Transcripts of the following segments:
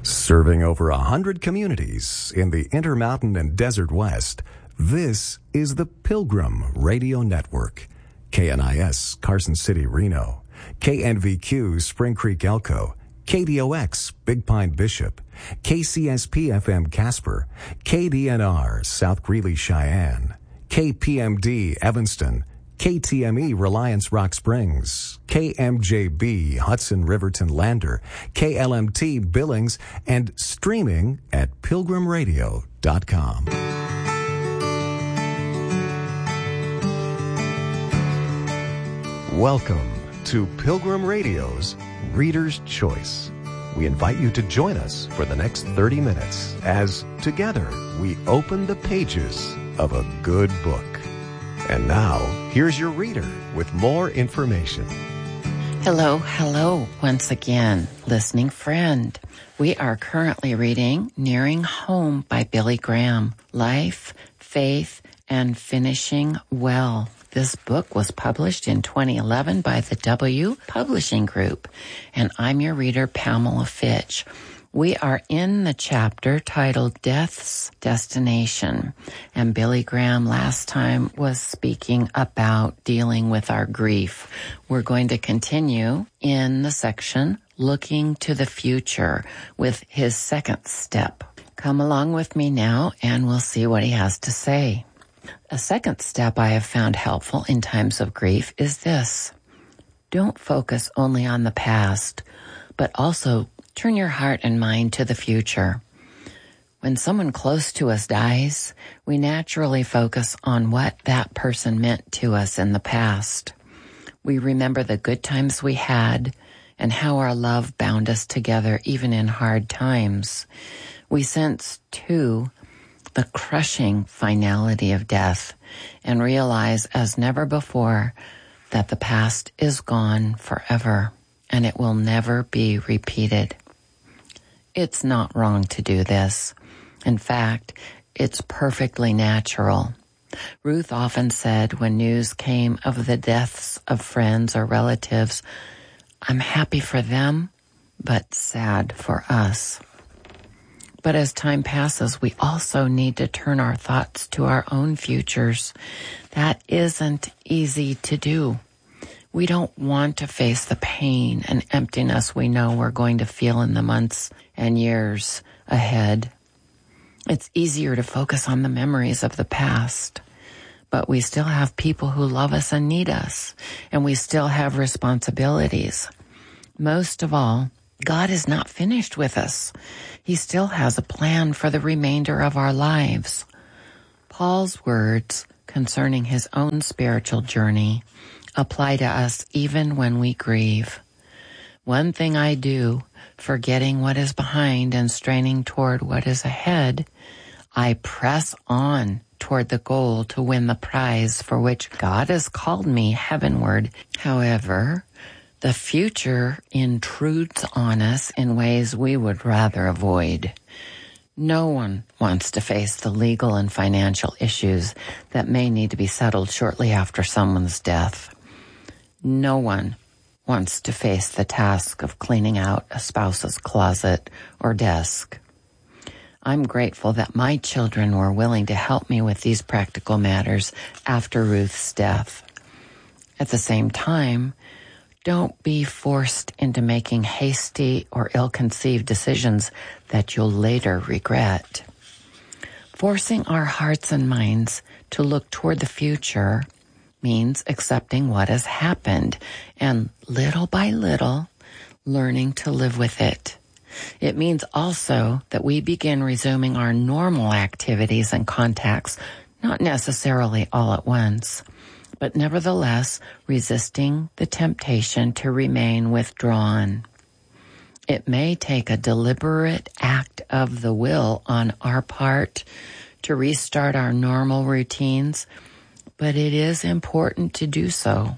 Serving over 100 communities in the Intermountain and Desert West, this is the Pilgrim Radio Network. KNIS, Carson City, Reno. KNVQ, Spring Creek, Elko. KDOX, Big Pine, Bishop. KCSP-FM, Casper. KDNR, South Greeley, Cheyenne. KPMD, Evanston. KTME, Reliance Rock Springs, KMJB, Hudson Riverton Lander, KLMT, Billings, and streaming at pilgrimradio.com. Welcome to Pilgrim Radio's Reader's Choice. We invite you to join us for the next 30 minutes as together we open the pages of a good book. And now, here's your reader with more information. Hello, once again, listening friend. We are currently reading Nearing Home by Billy Graham, Life, Faith, and Finishing Well. This book was published in 2011 by the W Publishing Group, and I'm your reader, Pamela Fitch. We are in the chapter titled Death's Destination, and Billy Graham last time was speaking about dealing with our grief. We're going to continue in the section Looking to the Future with his second step. Come along with me now and we'll see what he has to say. A second step I have found helpful in times of grief is this. Don't focus only on the past, but also turn your heart and mind to the future. When someone close to us dies, we naturally focus on what that person meant to us in the past. We remember the good times we had and how our love bound us together even in hard times. We sense, too, the crushing finality of death and realize as never before that the past is gone forever and it will never be repeated. It's not wrong to do this. In fact, it's perfectly natural. Ruth often said when news came of the deaths of friends or relatives, I'm happy for them, but sad for us. But as time passes, we also need to turn our thoughts to our own futures. That isn't easy to do. We don't want to face the pain and emptiness we know we're going to feel in the months and years ahead. It's easier to focus on the memories of the past, but we still have people who love us and need us, and we still have responsibilities. Most of all, God is not finished with us. He still has a plan for the remainder of our lives. Paul's words concerning his own spiritual journey apply to us even when we grieve. One thing I do, forgetting what is behind and straining toward what is ahead, I press on toward the goal to win the prize for which God has called me heavenward. However, the future intrudes on us in ways we would rather avoid. No one wants to face the legal and financial issues that may need to be settled shortly after someone's death. No one wants to face the task of cleaning out a spouse's closet or desk. I'm grateful that my children were willing to help me with these practical matters after Ruth's death. At the same time, don't be forced into making hasty or ill-conceived decisions that you'll later regret. Forcing our hearts and minds to look toward the future means accepting what has happened and little by little learning to live with it. It means also that we begin resuming our normal activities and contacts, not necessarily all at once, but nevertheless resisting the temptation to remain withdrawn. It may take a deliberate act of the will on our part to restart our normal routines, but it is important to do so.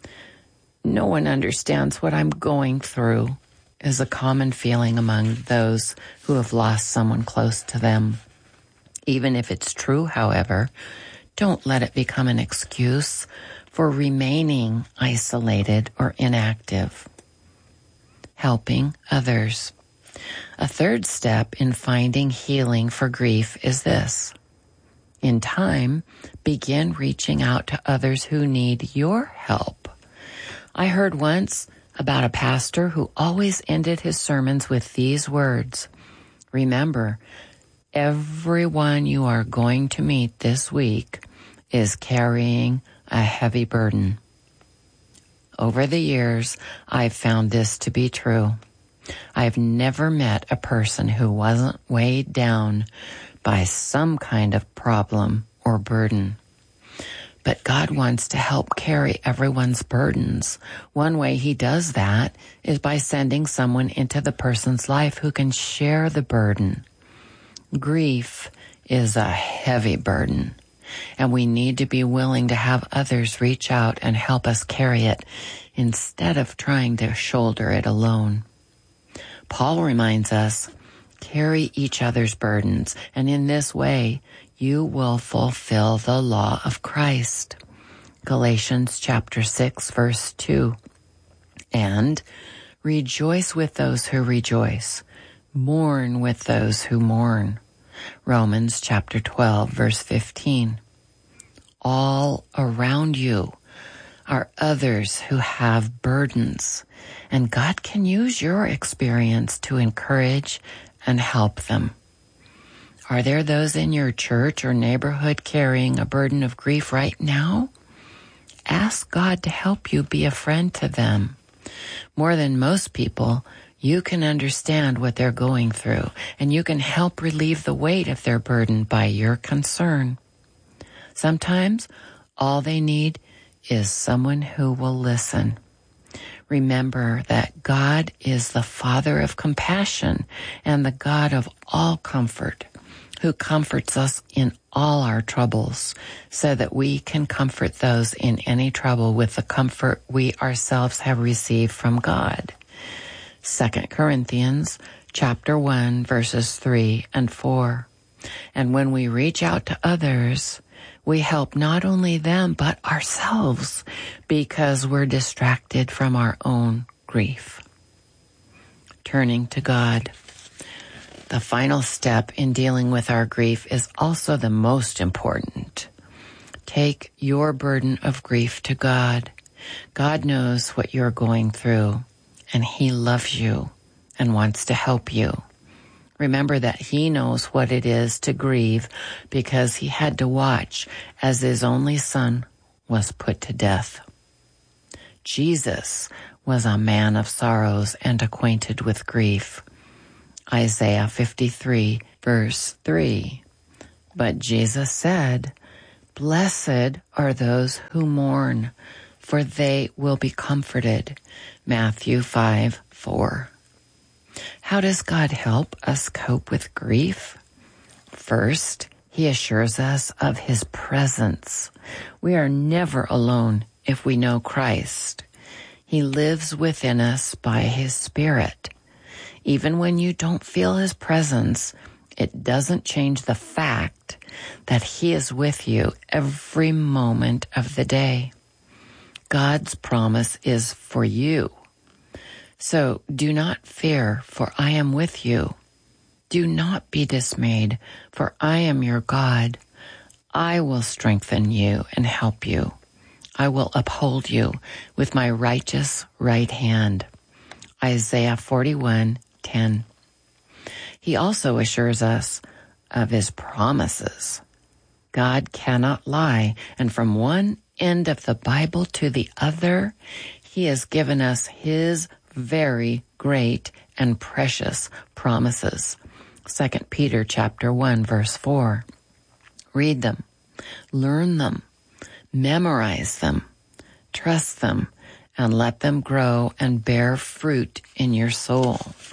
No one understands what I'm going through is a common feeling among those who have lost someone close to them. Even if it's true, however, don't let it become an excuse for remaining isolated or inactive. Helping others. A third step in finding healing for grief is this. In time, begin reaching out to others who need your help. I heard once about a pastor who always ended his sermons with these words. Remember, everyone you are going to meet this week is carrying a heavy burden. Over the years, I've found this to be true. I've never met a person who wasn't weighed down by some kind of problem or burden. But God wants to help carry everyone's burdens. One way he does that is by sending someone into the person's life who can share the burden. Grief is a heavy burden, and we need to be willing to have others reach out and help us carry it instead of trying to shoulder it alone. Paul reminds us, carry each other's burdens, and in this way, you will fulfill the law of Christ. Galatians chapter 6, verse 2. And rejoice with those who rejoice. Mourn with those who mourn. Romans chapter 12, verse 15. All around you are others who have burdens, and God can use your experience to encourage and help them. Are there those in your church or neighborhood carrying a burden of grief right now? Ask God to help you be a friend to them. More than most people, you can understand what they're going through, and you can help relieve the weight of their burden by your concern. Sometimes all they need is someone who will listen. Remember that God is the Father of compassion and the God of all comfort, who comforts us in all our troubles, so that we can comfort those in any trouble with the comfort we ourselves have received from God. 2 Corinthians chapter 1, verses 3 and 4. And when we reach out to others, we help not only them but ourselves, because we're distracted from our own grief. Turning to God. The final step in dealing with our grief is also the most important. Take your burden of grief to God. God knows what you're going through, and He loves you and wants to help you. Remember that He knows what it is to grieve, because He had to watch as His only Son was put to death. Jesus was a man of sorrows and acquainted with grief. Isaiah 53, verse 3. But Jesus said, "Blessed are those who mourn, for they will be comforted." Matthew 5, 4. How does God help us cope with grief? First, He assures us of His presence. We are never alone if we know Christ. He lives within us by His Spirit. Even when you don't feel His presence, it doesn't change the fact that He is with you every moment of the day. God's promise is for you. So do not fear, for I am with you. Do not be dismayed, for I am your God. I will strengthen you and help you. I will uphold you with my righteous right hand. Isaiah 41:10. He also assures us of His promises. God cannot lie, and from one end of the Bible to the other, He has given us His very great and precious promises. 2 Peter chapter 1, verse 4. Read them, learn them, memorize them, trust them, and let them grow and bear fruit in your soul.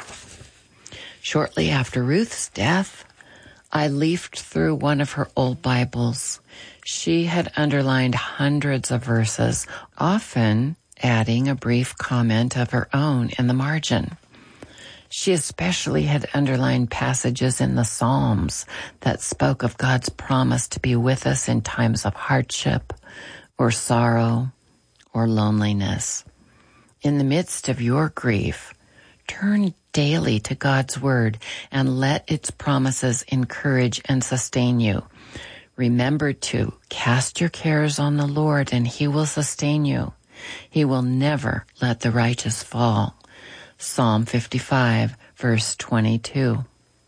Shortly after Ruth's death, I leafed through one of her old Bibles. She had underlined hundreds of verses, often adding a brief comment of her own in the margin. She especially had underlined passages in the Psalms that spoke of God's promise to be with us in times of hardship or sorrow or loneliness. In the midst of your grief, Turn daily to God's Word and let its promises encourage and sustain you. Remember to cast your cares on the Lord and He will sustain you. He will never let the righteous fall. Psalm 55, verse 22.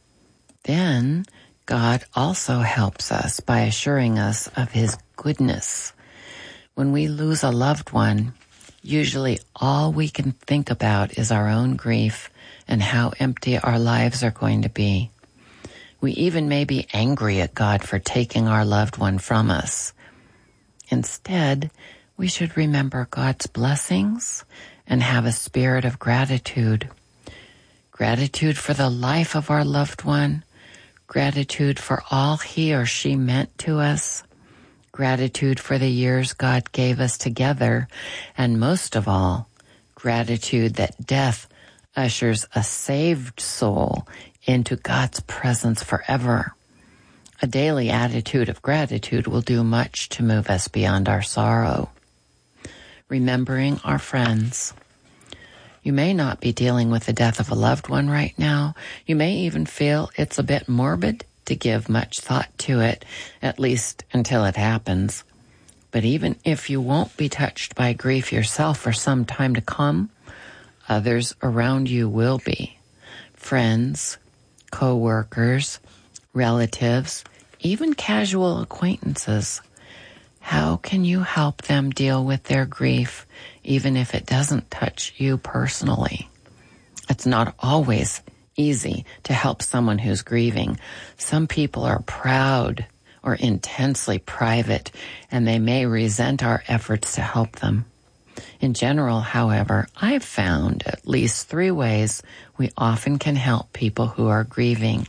Then God also helps us by assuring us of His goodness. When we lose a loved one, usually all we can think about is our own grief and how empty our lives are going to be. We even may be angry at God for taking our loved one from us. Instead, we should remember God's blessings and have a spirit of gratitude. Gratitude for the life of our loved one, gratitude for all he or she meant to us, gratitude for the years God gave us together, and most of all, gratitude that death ushers a saved soul into God's presence forever. A daily attitude of gratitude will do much to move us beyond our sorrow. Remembering our friends. You may not be dealing with the death of a loved one right now. You may even feel it's a bit morbid to give much thought to it, at least until it happens. But even if you won't be touched by grief yourself for some time to come, others around you will be. Friends, co-workers, relatives, even casual acquaintances. How can you help them deal with their grief, even if it doesn't touch you personally? It's not always easy to help someone who's grieving. Some people are proud or intensely private, and they may resent our efforts to help them. In general, however, I've found at least 3 ways we often can help people who are grieving.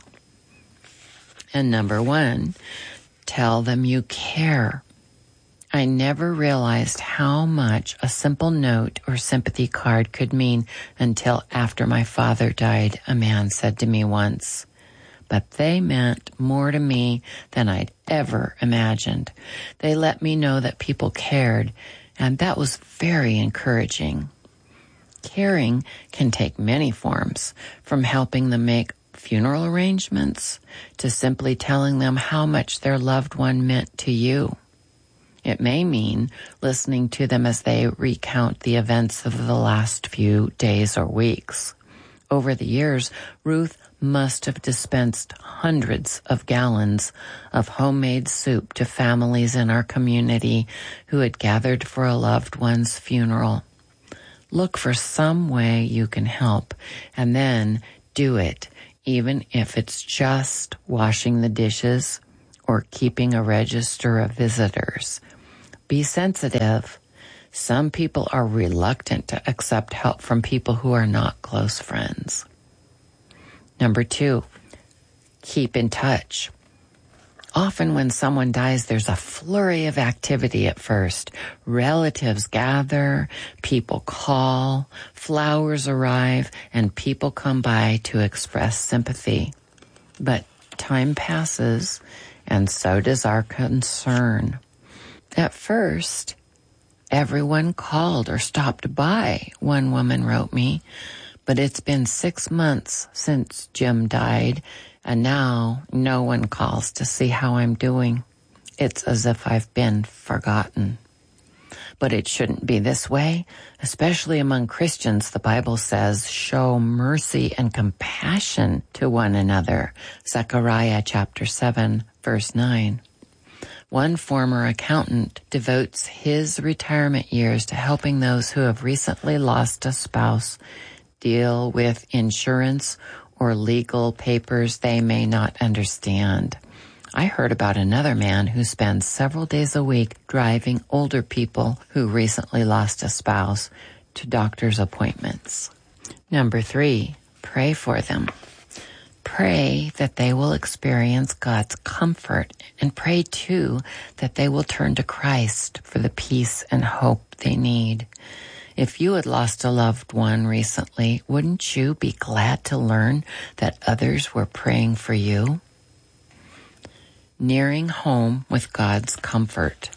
And number 1, tell them you care. I never realized how much a simple note or sympathy card could mean until after my father died, a man said to me once. But they meant more to me than I'd ever imagined. They let me know that people cared, and that was very encouraging. Caring can take many forms, from helping them make funeral arrangements to simply telling them how much their loved one meant to you. It may mean listening to them as they recount the events of the last few days or weeks. Over the years, Ruth must have dispensed hundreds of gallons of homemade soup to families in our community who had gathered for a loved one's funeral. Look for some way you can help, and then do it, even if it's just washing the dishes or keeping a register of visitors. Be sensitive. Some people are reluctant to accept help from people who are not close friends. Number 2, keep in touch. Often when someone dies, there's a flurry of activity at first. Relatives gather, people call, flowers arrive, and people come by to express sympathy. But time passes, and so does our concern. At first, everyone called or stopped by, one woman wrote me, but it's been 6 months since Jim died, and now no one calls to see how I'm doing. It's as if I've been forgotten. But it shouldn't be this way, especially among Christians. The Bible says, show mercy and compassion to one another. Zechariah chapter 7, verse 9. One former accountant devotes his retirement years to helping those who have recently lost a spouse deal with insurance or legal papers they may not understand. I heard about another man who spends several days a week driving older people who recently lost a spouse to doctor's appointments. Number 3, pray for them. Pray that they will experience God's comfort, and pray too that they will turn to Christ for the peace and hope they need. If you had lost a loved one recently, wouldn't you be glad to learn that others were praying for you? Nearing home with God's comfort.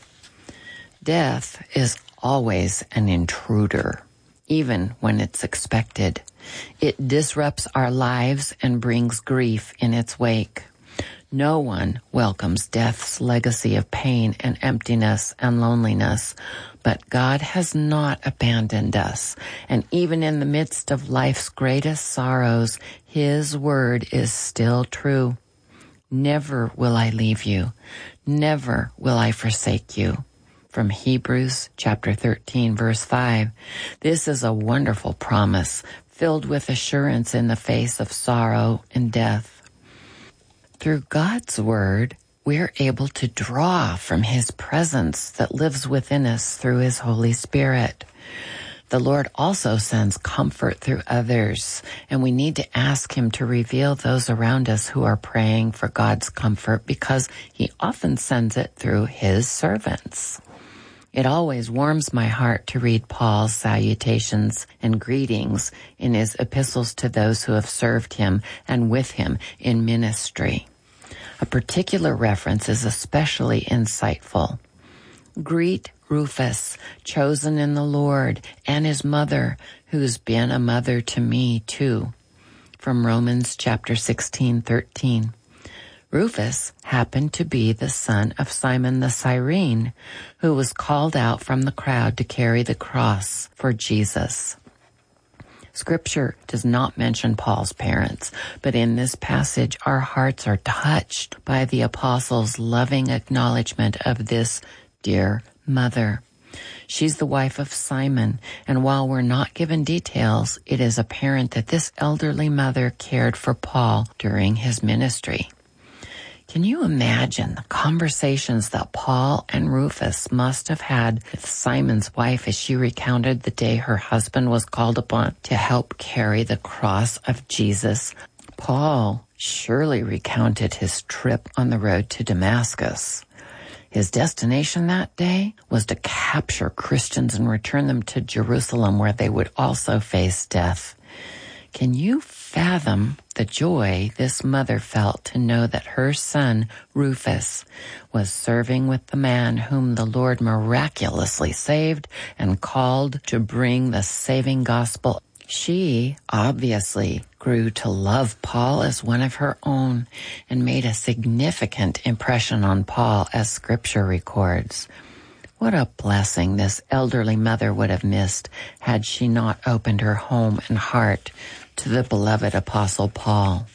Death is always an intruder, even when it's expected. It disrupts our lives and brings grief in its wake. No one welcomes death's legacy of pain and emptiness and loneliness, but God has not abandoned us. And even in the midst of life's greatest sorrows, His word is still true. Never will I leave you. Never will I forsake you. From Hebrews chapter 13, verse 5. This is a wonderful promise, filled with assurance in the face of sorrow and death. Through God's word, we're able to draw from His presence that lives within us through His Holy Spirit. The Lord also sends comfort through others, and we need to ask Him to reveal those around us who are praying for God's comfort, because He often sends it through His servants. It always warms my heart to read Paul's salutations and greetings in his epistles to those who have served him and with him in ministry. A particular reference is especially insightful. Greet Rufus, chosen in the Lord, and his mother, who's been a mother to me too. From Romans chapter 16:13. Rufus happened to be the son of Simon the Cyrene, who was called out from the crowd to carry the cross for Jesus. Scripture does not mention Paul's parents, but in this passage our hearts are touched by the apostle's loving acknowledgement of this dear mother. She's the wife of Simon, and while we're not given details, it is apparent that this elderly mother cared for Paul during his ministry. Can you imagine the conversations that Paul and Rufus must have had with Simon's wife as she recounted the day her husband was called upon to help carry the cross of Jesus? Paul surely recounted his trip on the road to Damascus. His destination that day was to capture Christians and return them to Jerusalem, where they would also face death. Can you fathom the joy this mother felt to know that her son, Rufus, was serving with the man whom the Lord miraculously saved and called to bring the saving gospel? She obviously grew to love Paul as one of her own and made a significant impression on Paul, as Scripture records. What a blessing this elderly mother would have missed had she not opened her home and heart to the beloved Apostle Paul.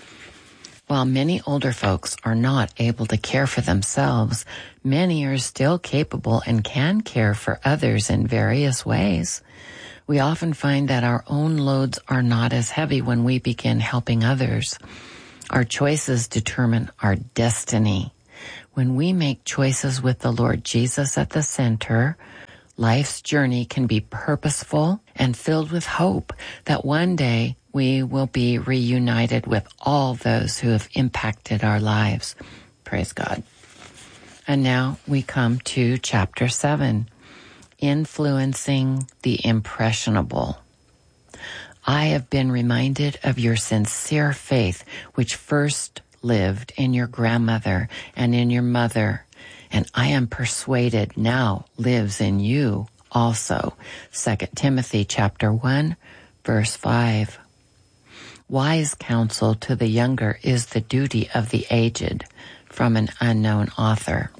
While many older folks are not able to care for themselves, many are still capable and can care for others in various ways. We often find that our own loads are not as heavy when we begin helping others. Our choices determine our destiny. When we make choices with the Lord Jesus at the center, life's journey can be purposeful and filled with hope that one day we will be reunited with all those who have impacted our lives. Praise God. And now we come to chapter 7, Influencing the Impressionable. I have been reminded of your sincere faith, which first lived in your grandmother and in your mother, and I am persuaded now lives in you also. 2 Timothy chapter 1, verse 5. Wise counsel to the younger is the duty of the aged, from an unknown author.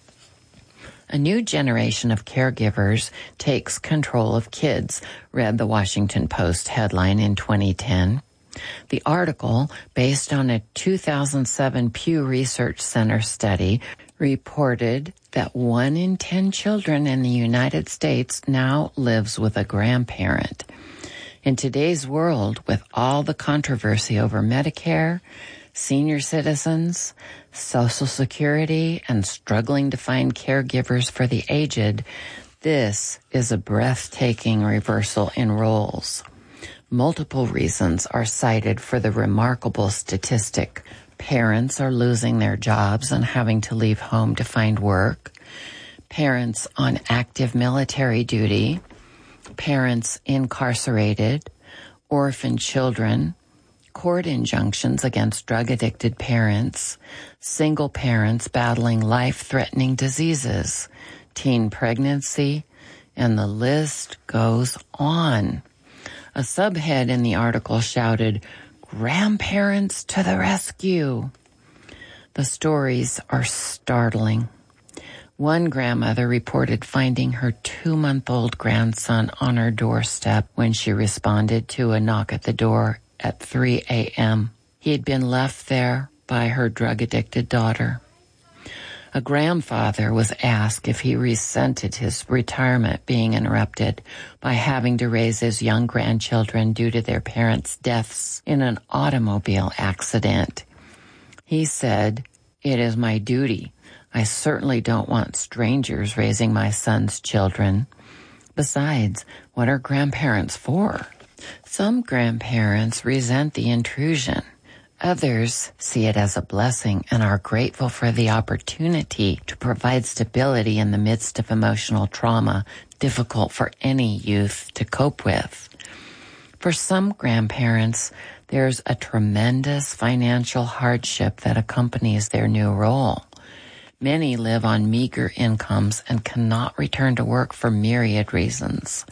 A new generation of caregivers takes control of kids, read the Washington Post headline in 2010. The article, based on a 2007 Pew Research Center study, reported that 1 in 10 children in the United States now lives with a grandparent. In today's world, with all the controversy over Medicare, senior citizens, Social Security, and struggling to find caregivers for the aged, this is a breathtaking reversal in roles. Multiple reasons are cited for the remarkable statistic. Parents are losing their jobs and having to leave home to find work. Parents on active military duty. Parents incarcerated. Orphan children. Court injunctions against drug-addicted parents. Single parents battling life-threatening diseases. Teen pregnancy. And the list goes on. A subhead in the article shouted, "Grandparents to the rescue." The stories are startling. One grandmother reported finding her 2-month-old grandson on her doorstep when she responded to a knock at the door at 3 a.m. He had been left there by her drug-addicted daughter. A grandfather was asked if he resented his retirement being interrupted by having to raise his young grandchildren due to their parents' deaths in an automobile accident. He said, "It is my duty. I certainly don't want strangers raising my son's children. Besides, what are grandparents for?" Some grandparents resent the intrusion. Others see it as a blessing and are grateful for the opportunity to provide stability in the midst of emotional trauma difficult for any youth to cope with. For some grandparents, there's a tremendous financial hardship that accompanies their new role. Many live on meager incomes and cannot return to work for myriad reasons.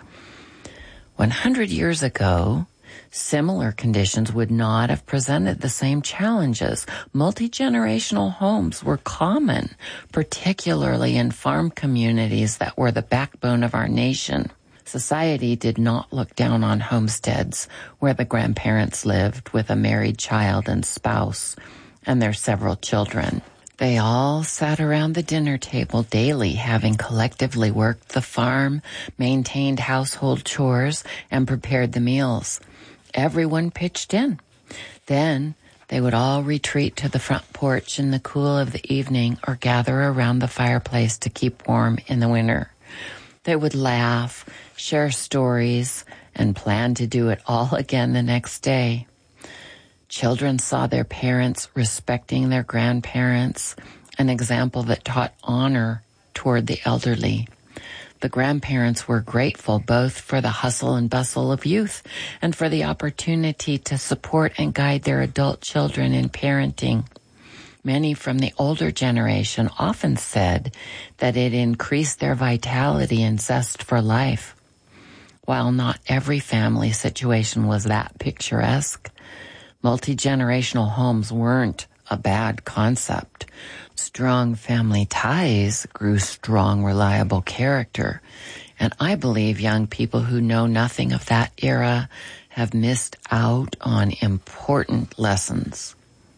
100 years ago, similar conditions would not have presented the same challenges. Multi-generational homes were common, particularly in farm communities that were the backbone of our nation. Society did not look down on homesteads where the grandparents lived with a married child and spouse and their several children. They all sat around the dinner table daily, having collectively worked the farm, maintained household chores, and prepared the meals. Everyone pitched in. Then they would all retreat to the front porch in the cool of the evening or gather around the fireplace to keep warm in the winter. They would laugh, share stories, and plan to do it all again the next day. Children saw their parents respecting their grandparents, an example that taught honor toward the elderly. The grandparents were grateful both for the hustle and bustle of youth and for the opportunity to support and guide their adult children in parenting. Many from the older generation often said that it increased their vitality and zest for life. While not every family situation was that picturesque, multi-generational homes weren't a bad concept. Strong family ties grew strong, reliable character. And I believe young people who know nothing of that era have missed out on important lessons.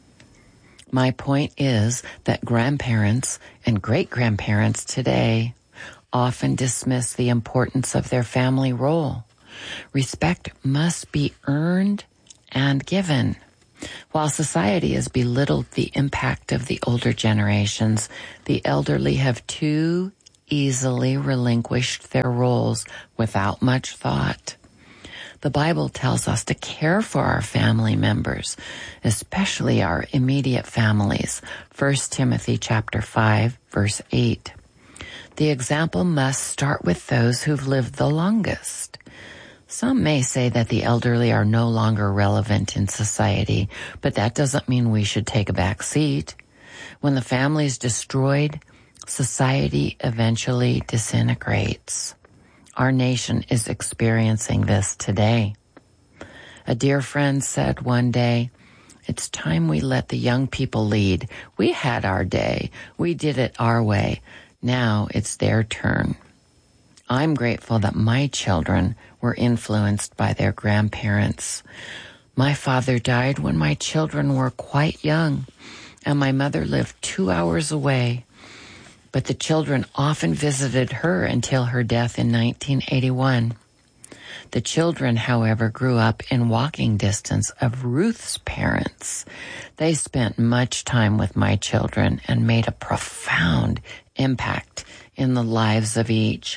My point is that grandparents and great-grandparents today often dismiss the importance of their family role. Respect must be earned and given. While society has belittled the impact of the older generations, the elderly have too easily relinquished their roles without much thought. The Bible tells us to care for our family members, especially our immediate families. 1 Timothy chapter 5, verse 8. The example must start with those who've lived the longest. Some may say that the elderly are no longer relevant in society, but that doesn't mean we should take a back seat. When the family is destroyed, society eventually disintegrates. Our nation is experiencing this today. A dear friend said one day, "It's time we let the young people lead. We had our day. We did it our way. Now it's their turn." I'm grateful that my children were influenced by their grandparents. My father died when my children were quite young, and my mother lived 2 hours away. But the children often visited her until her death in 1981. The children, however, grew up in walking distance of Ruth's parents. They spent much time with my children and made a profound impact in the lives of each.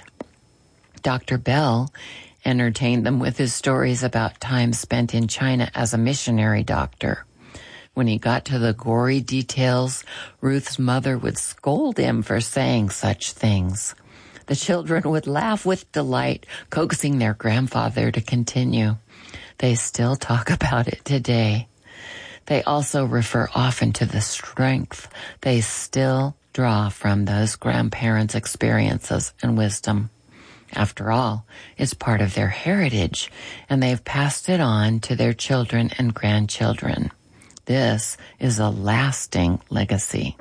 Dr. Bell entertained them with his stories about time spent in China as a missionary doctor. When he got to the gory details, Ruth's mother would scold him for saying such things. The children would laugh with delight, coaxing their grandfather to continue. They still talk about it today. They also refer often to the strength they still draw from those grandparents' experiences and wisdom. After all, it's part of their heritage, and they've passed it on to their children and grandchildren. This is a lasting legacy.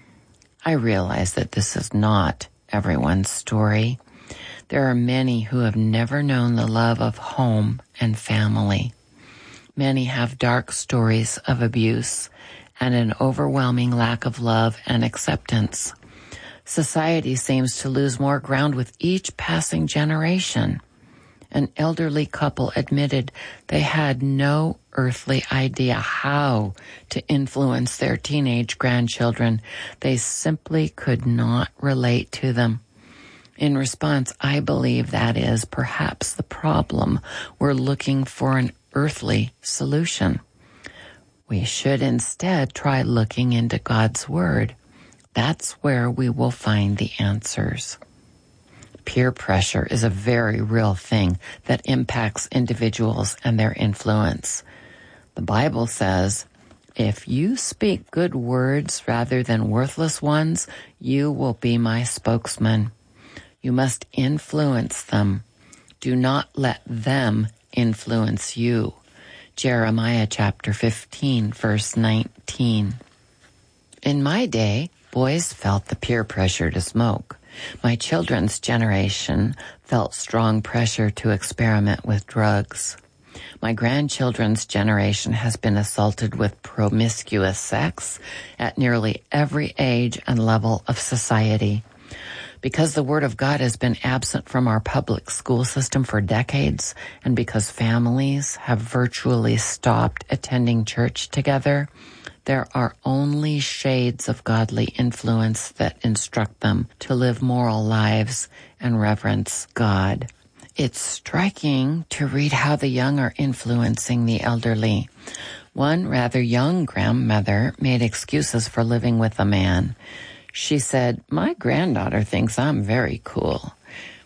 I realize that this is not everyone's story. There are many who have never known the love of home and family. Many have dark stories of abuse and an overwhelming lack of love and acceptance. Society seems to lose more ground with each passing generation. An elderly couple admitted they had no earthly idea how to influence their teenage grandchildren. They simply could not relate to them. In response, I believe that is perhaps the problem. We're looking for an earthly solution. We should instead try looking into God's Word. That's where we will find the answers. Peer pressure is a very real thing that impacts individuals and their influence. The Bible says, if you speak good words rather than worthless ones, you will be my spokesman. You must influence them. Do not let them influence you. Jeremiah chapter 15, verse 19. In my day, boys felt the peer pressure to smoke. My children's generation felt strong pressure to experiment with drugs. My grandchildren's generation has been assaulted with promiscuous sex at nearly every age and level of society. Because the Word of God has been absent from our public school system for decades, and because families have virtually stopped attending church together, there are only shades of godly influence that instruct them to live moral lives and reverence God. It's striking to read how the young are influencing the elderly. One rather young grandmother made excuses for living with a man. She said, "My granddaughter thinks I'm very cool."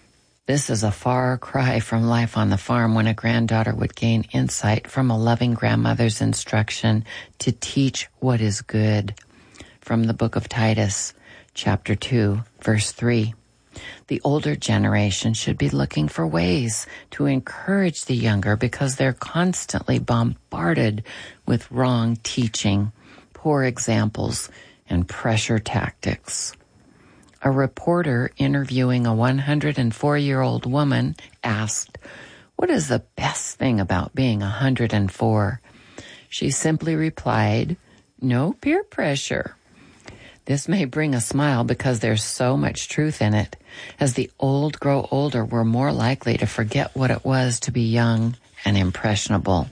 This is a far cry from life on the farm when a granddaughter would gain insight from a loving grandmother's instruction to teach what is good. From the book of Titus, chapter 2, verse 3. The older generation should be looking for ways to encourage the younger because they're constantly bombarded with wrong teaching, poor examples, and pressure tactics. A reporter interviewing a 104-year-old woman asked, "What is the best thing about being 104? She simply replied, "No peer pressure." This may bring a smile because there's so much truth in it. As the old grow older, we're more likely to forget what it was to be young and impressionable.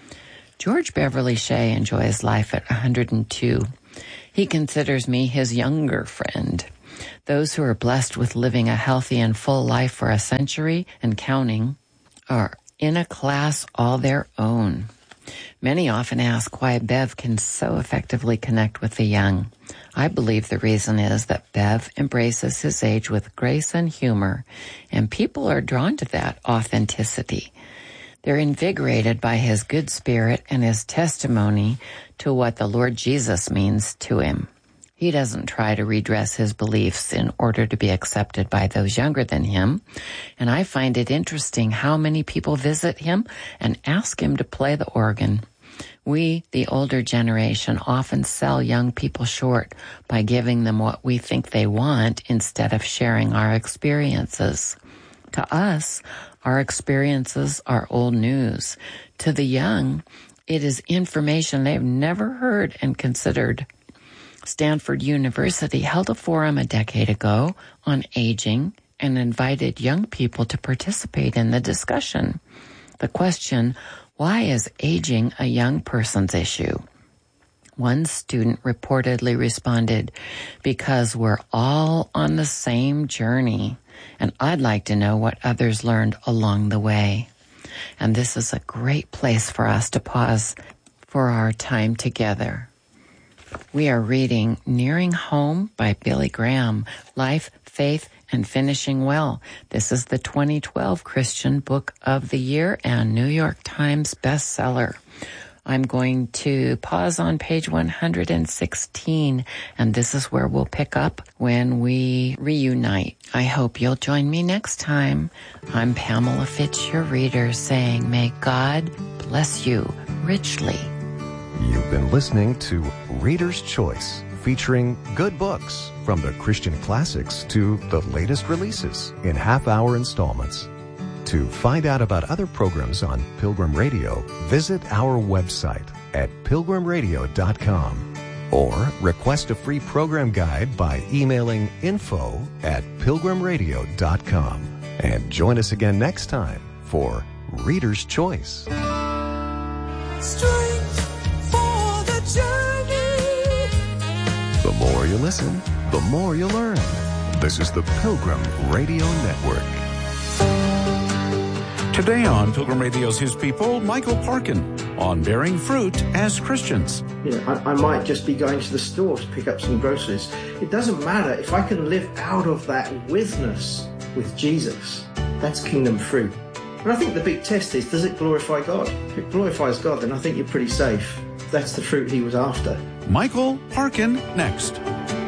George Beverly Shea enjoys life at 102. He considers me his younger friend. Those who are blessed with living a healthy and full life for a century and counting are in a class all their own. Many often ask why Bev can so effectively connect with the young. I believe the reason is that Bev embraces his age with grace and humor, and people are drawn to that authenticity. They're invigorated by his good spirit and his testimony to what the Lord Jesus means to him. He doesn't try to redress his beliefs in order to be accepted by those younger than him. And I find it interesting how many people visit him and ask him to play the organ. We, the older generation, often sell young people short by giving them what we think they want instead of sharing our experiences. To us, our experiences are old news. To the young, it is information they've never heard and considered. Stanford University held a forum a decade ago on aging and invited young people to participate in the discussion. The question, why is aging a young person's issue? One student reportedly responded, because we're all on the same journey, and I'd like to know what others learned along the way. And this is a great place for us to pause for our time together. We are reading Nearing Home by Billy Graham, Life, Faith, and Finishing Well. This is the 2012 Christian Book of the Year and New York Times bestseller. I'm going to pause on page 116, and this is where we'll pick up when we reunite. I hope you'll join me next time. I'm Pamela Fitch, your reader, saying, may God bless you richly. You've been listening to Reader's Choice, featuring good books from the Christian classics to the latest releases in half-hour installments. To find out about other programs on Pilgrim Radio, visit our website at pilgrimradio.com or request a free program guide by emailing info@pilgrimradio.com. And join us again next time for Reader's Choice. Strength for the journey. The more you listen, the more you learn. This is the Pilgrim Radio Network. Today on Pilgrim Radio's His People, Michael Parkin on bearing fruit as Christians. I might just be going to the store to pick up some groceries. It doesn't matter if I can live out of that witness with Jesus. That's kingdom fruit. And I think the big test is, does it glorify God? If it glorifies God, then I think you're pretty safe. That's the fruit he was after. Michael Parkin next.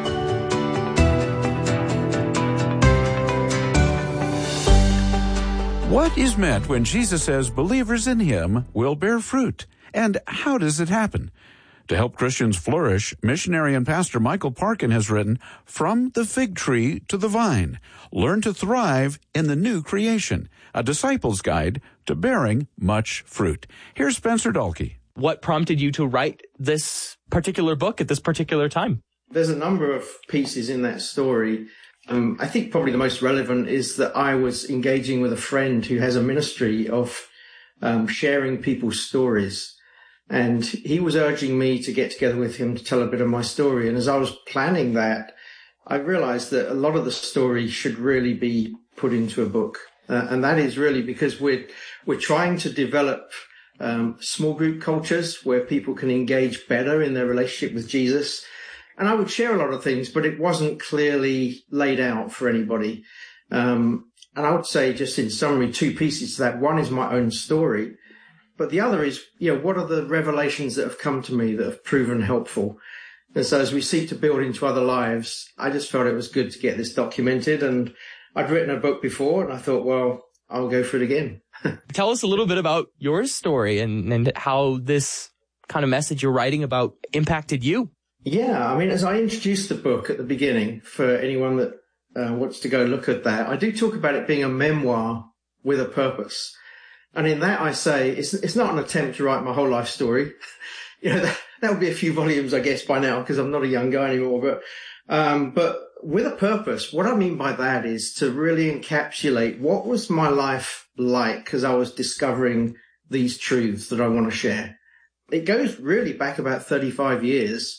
What is meant when Jesus says believers in him will bear fruit? And how does it happen? To help Christians flourish, missionary and pastor Michael Parkin has written, From the Fig Tree to the Vine, Learn to Thrive in the New Creation, a disciple's guide to bearing much fruit. Here's Spencer Dalkey. What prompted you to write this particular book at this particular time? There's a number of pieces in that story. I think probably the most relevant is that I was engaging with a friend who has a ministry of sharing people's stories. And he was urging me to get together with him to tell a bit of my story. And as I was planning that, I realized that a lot of the story should really be put into a book. And that is really because we're trying to develop small group cultures where people can engage better in their relationship with Jesus. And I would share a lot of things, but it wasn't clearly laid out for anybody. And I would say, just in summary, two pieces to that. One is my own story, but the other is, what are the revelations that have come to me that have proven helpful? And so as we seek to build into other lives, I just felt it was good to get this documented. And I'd written a book before, and I thought, well, I'll go for it again. Tell us a little bit about your story and how this kind of message you're writing about impacted you. Yeah, I mean, as I introduced the book at the beginning, for anyone that wants to go look at that, I do talk about it being a memoir with a purpose. And in that I say, it's not an attempt to write my whole life story. That would be a few volumes, I guess, by now, because I'm not a young guy anymore. But with a purpose, what I mean by that is to really encapsulate what was my life like as I was discovering these truths that I want to share. It goes really back about 35 years.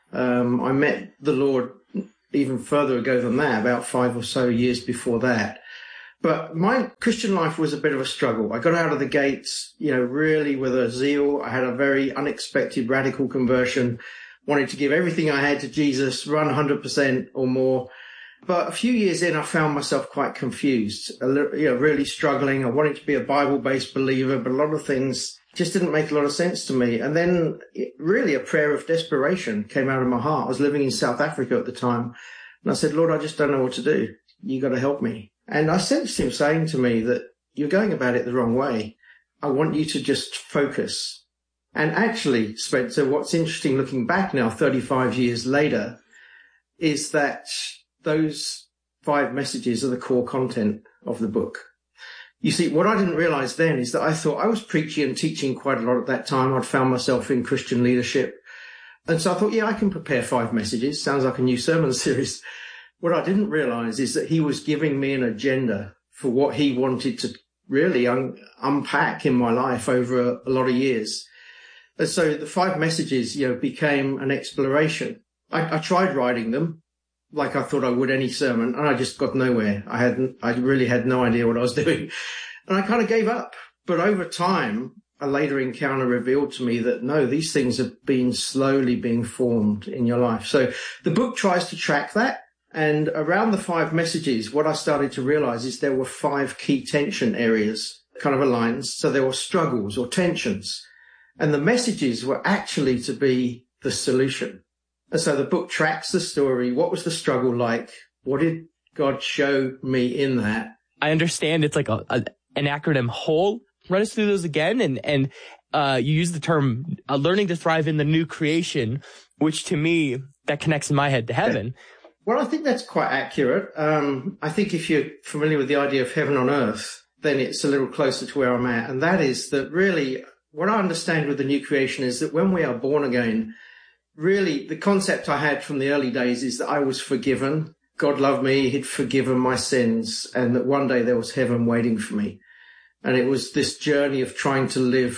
I met the Lord even further ago than that, about 5 or so years before that. But my Christian life was a bit of a struggle. I got out of the gates, really with a zeal. I had a very unexpected radical conversion, wanted to give everything I had to Jesus, run 100% or more. But a few years in, I found myself quite confused, really struggling. I wanted to be a Bible-based believer, but a lot of things just didn't make a lot of sense to me. And then really a prayer of desperation came out of my heart. I was living in South Africa at the time. And I said, Lord, I just don't know what to do. You got to help me. And I sensed him saying to me that you're going about it the wrong way. I want you to just focus. And actually, Spencer, what's interesting looking back now, 35 years later, is that those 5 messages are the core content of the book. You see, what I didn't realize then is that I thought I was preaching and teaching quite a lot at that time. I'd found myself in Christian leadership. And so I thought, I can prepare 5 messages. Sounds like a new sermon series. What I didn't realize is that he was giving me an agenda for what he wanted to really unpack in my life over a lot of years. And so the 5 messages, became an exploration. I tried writing them like I thought I would any sermon, and I just got nowhere. I really had no idea what I was doing. And I kind of gave up. But over time, a later encounter revealed to me that no, these things have been slowly being formed in your life. So the book tries to track that. And around the 5 messages, what I started to realize is there were 5 key tension areas, kind of aligned. So there were struggles or tensions. And the messages were actually to be the solution. And so the book tracks the story. What was the struggle like? What did God show me in that? I understand it's like an acronym WHOLE. Run us through those again. And you use the term learning to thrive in the new creation, which to me, that connects in my head to heaven. Well, I think that's quite accurate. I think if you're familiar with the idea of heaven on earth, then it's a little closer to where I'm at. And that is that really what I understand with the new creation is that when we are born again, really the concept I had from the early days is that I was forgiven. God loved me. He'd forgiven my sins, and that one day there was heaven waiting for me. And it was this journey of trying to live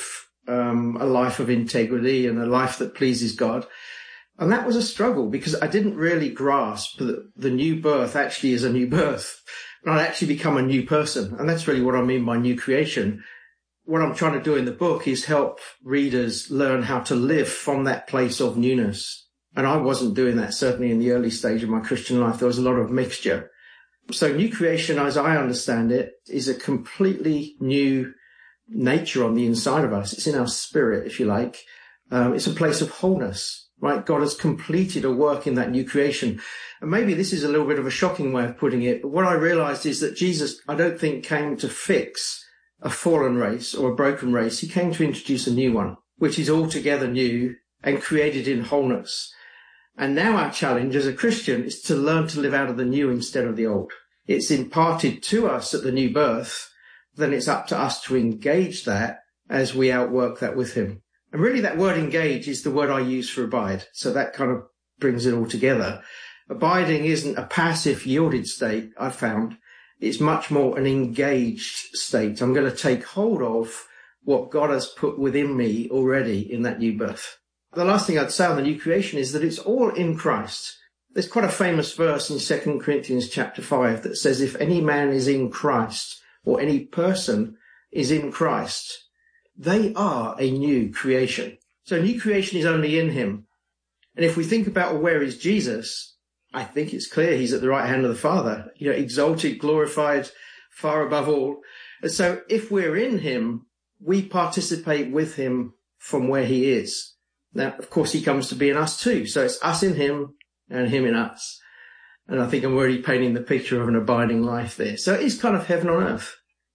a life of integrity and a life that pleases God. And that was a struggle because I didn't really grasp that the new birth actually is a new birth. And I'd actually become a new person. And that's really what I mean by new creation. What I'm trying to do in the book is help readers learn how to live from that place of newness. And I wasn't doing that, certainly in the early stage of my Christian life. There was a lot of mixture. So new creation, as I understand it, is a completely new nature on the inside of us. It's in our spirit, if you like. It's a place of wholeness. Right? God has completed a work in that new creation. And maybe this is a little bit of a shocking way of putting it, but what I realized is that Jesus, I don't think, came to fix a fallen race or a broken race. He came to introduce a new one, which is altogether new and created in wholeness. And now our challenge as a Christian is to learn to live out of the new instead of the old. It's imparted to us at the new birth. Then it's up to us to engage that as we outwork that with him. And really that word engage is the word I use for abide. So that kind of brings it all together. Abiding isn't a passive yielded state, I've found. It's much more an engaged state. I'm going to take hold of what God has put within me already in that new birth. The last thing I'd say on the new creation is that it's all in Christ. There's quite a famous verse in 2 Corinthians chapter 5 that says, if any man is in Christ, or any person is in Christ, they are a new creation. So new creation is only in him. And if we think about where is Jesus, I think it's clear he's at the right hand of the Father, exalted, glorified, far above all. And so if we're in him, we participate with him from where he is. Now, of course, he comes to be in us too. So it's us in him and him in us. And I think I'm already painting the picture of an abiding life there. So it's kind of heaven on earth.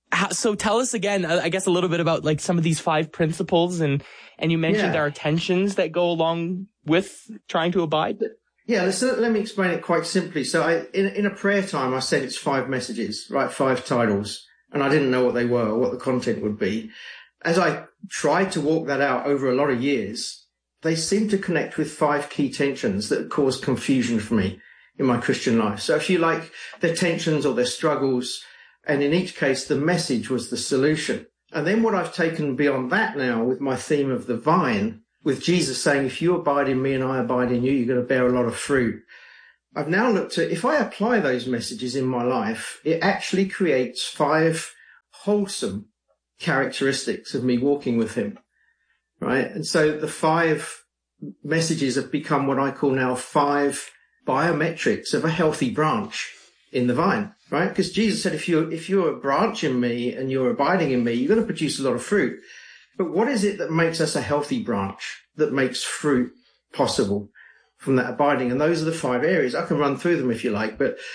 So tell us again, I guess, a little bit about like some of these 5 principles, and you mentioned there are tensions that go along with trying to abide. Yeah, let me explain it quite simply. So in a prayer time, I said it's 5 messages, right? 5 titles, and I didn't know what they were or what the content would be. As I tried to walk that out over a lot of years, they seemed to connect with 5 key tensions that caused confusion for me in my Christian life. So if you like, they're tensions or they're struggles. And in each case, the message was the solution. And then what I've taken beyond that now with my theme of the vine, with Jesus saying, if you abide in me and I abide in you, you're going to bear a lot of fruit. I've now looked at, if I apply those messages in my life, it actually creates 5 wholesome characteristics of me walking with him, right? And so the 5 messages have become what I call now 5 biometrics of a healthy branch in the vine, right? Because Jesus said, if you're a branch in me and you're abiding in me, you're going to produce a lot of fruit. But what is it that makes us a healthy branch, that makes fruit possible from that abiding? And those are the 5 areas. I can run through them if you like, but